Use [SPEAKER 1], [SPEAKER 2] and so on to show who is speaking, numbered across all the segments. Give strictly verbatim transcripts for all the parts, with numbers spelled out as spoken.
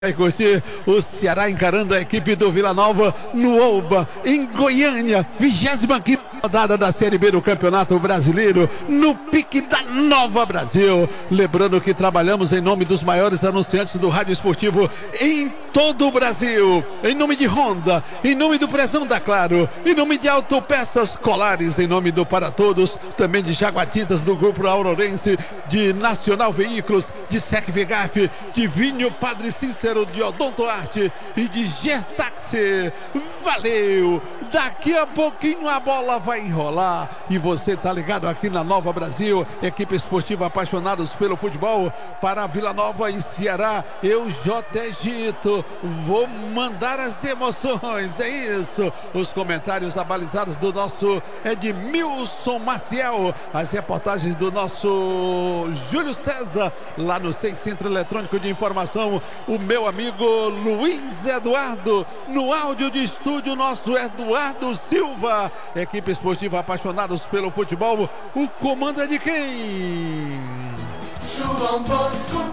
[SPEAKER 1] Vai curtir o Ceará encarando a equipe do Vila Nova no Oba, em Goiânia, vigésima quinta rodada da Série B do Campeonato Brasileiro, no pique da Nova Brasil. Lembrando que trabalhamos em nome dos maiores anunciantes do rádio esportivo em todo o Brasil. Em nome de Honda, em nome do Prezão da Claro, em nome de Autopeças Colares, em nome do Para Todos, também de Jaguatintas do Grupo Aurorense, de Nacional Veículos, de Sec Vegaf, de Vinho Padre Cícero, de Odonto Arte e de Gertaxi. Valeu! Daqui a pouquinho a bola vai enrolar e você tá ligado aqui na Nova Brasil, equipe esportiva apaixonados pelo futebol. Para Vila Nova e Ceará, eu J. Egito vou mandar as emoções, é isso. Os comentários abalizados do nosso Edmilson Maciel, as reportagens do nosso Júlio César, lá no seis Centro Eletrônico de Informação, o meu amigo Luiz Eduardo, no áudio de estúdio nosso Eduardo Silva. Equipe esportiva apaixonados pelo futebol, o comando é de quem?
[SPEAKER 2] João Bosco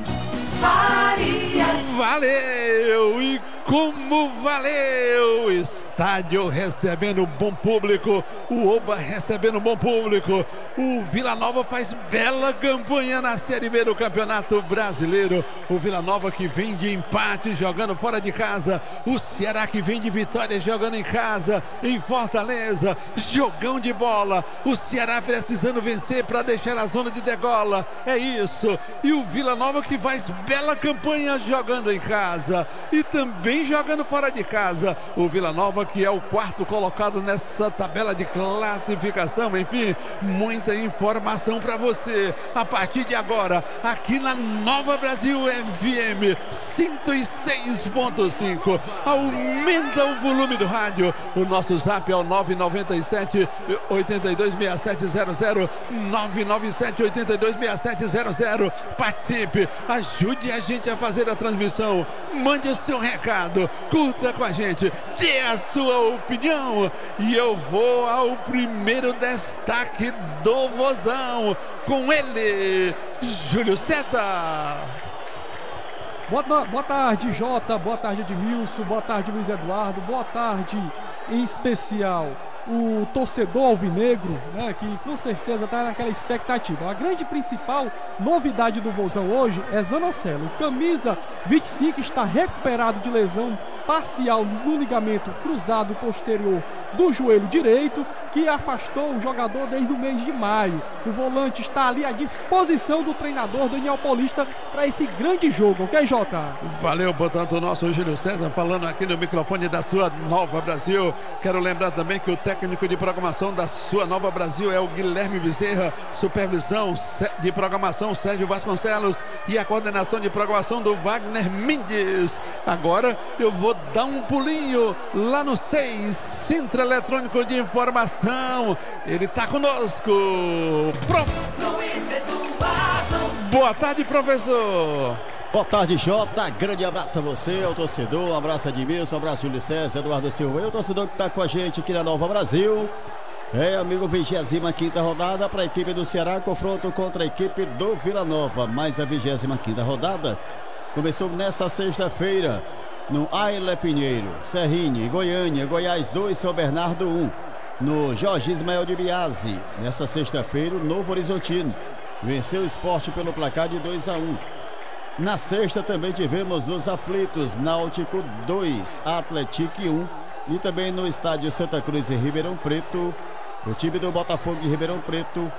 [SPEAKER 2] Farias.
[SPEAKER 1] Valeu! E como valeu! Estádio recebendo bom público, o Oba recebendo bom público. O Vila Nova faz bela campanha na Série B do Campeonato Brasileiro. O Vila Nova que vem de empate jogando fora de casa. O Ceará que vem de vitória jogando em casa, em Fortaleza. Jogão de bola. O Ceará precisando vencer para deixar a zona de degola. É isso. E o Vila Nova que faz bela campanha jogando em casa e também jogando fora de casa. O Vila Nova que é o quarto colocado nessa tabela de classificação. Enfim, muita informação para você a partir de agora aqui na Nova Brasil F M cento e seis ponto cinco. Aumenta o volume do rádio. O nosso zap é o nove nove sete, oito dois seis sete zero zero, nove nove sete, oito dois seis sete zero zero. Participe, ajude a gente a fazer a transmissão, mande o seu recado, curta com a gente, dê a sua opinião. E eu vou ao primeiro destaque do Vozão, com ele, Júlio César.
[SPEAKER 3] Boa, boa tarde, Jota, boa tarde, Edmilson, boa tarde, Luiz Eduardo, boa tarde, em especial, o torcedor alvinegro, né, que com certeza está naquela expectativa. A grande principal novidade do Vozão hoje é Zanocelo. Camisa vinte e cinco está recuperado de lesão parcial no ligamento cruzado posterior do joelho direito, que afastou o jogador desde o mês de maio. O volante está ali à disposição do treinador Daniel Paulista para esse grande jogo, ok, Jota?
[SPEAKER 1] Valeu, portanto, o nosso Júlio César falando aqui no microfone da sua Nova Brasil. Quero lembrar também que o técnico de programação da sua Nova Brasil é o Guilherme Bezerra, supervisão de programação Sérgio Vasconcelos e a coordenação de programação do Wagner Mendes. Agora eu vou dar um pulinho lá no seis Centro Eletrônico de Informação. Ele está conosco. Prof...
[SPEAKER 2] Luiz Eduardo.
[SPEAKER 1] Boa tarde, professor.
[SPEAKER 4] Boa tarde, Jota. Grande abraço a você, ao torcedor. Um abraço a Edmilson, um abraço a Júlio César, Eduardo Silva. E o torcedor que está com a gente aqui na Nova Brasil. É, amigo, vigésima quinta rodada para a equipe do Ceará. Confronto contra a equipe do Vila Nova. Mais a vigésima quinta rodada começou nessa sexta-feira no Aile Pinheiro, Serrinha, Goiânia, Goiás dois, São Bernardo um. No Jorge Ismael de Biase, nessa sexta-feira, o Novo Horizontino venceu o Sport pelo placar de dois a um. Na sexta também tivemos nos aflitos, Náutico dois, Atlético um. E também no estádio Santa Cruz em Ribeirão Preto, o time do Botafogo de Ribeirão Preto,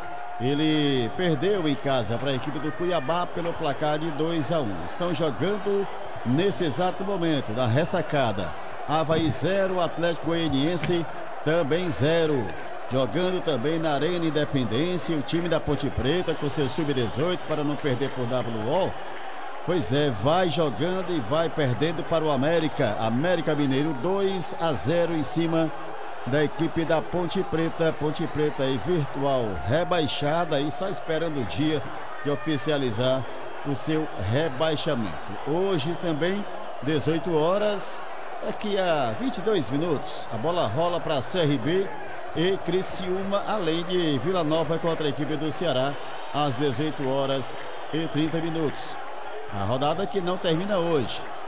[SPEAKER 4] ele perdeu em casa para a equipe do Cuiabá pelo placar de dois a um. Estão jogando nesse exato momento da ressacada. Avaí zero, Atlético Goianiense também zero. Jogando também na Arena Independência, o time da Ponte Preta com seu sub dezoito para não perder por W O. Pois é, vai jogando e vai perdendo para o América. América Mineiro dois a zero em cima da equipe da Ponte Preta. Ponte Preta aí virtual rebaixada aí, só esperando o dia de oficializar o seu rebaixamento. Hoje também, dezoito horas, daqui a vinte e dois minutos, a bola rola para a C R B e Criciúma, além de Vila Nova contra a equipe do Ceará, às dezoito horas e trinta minutos. A rodada que não termina hoje.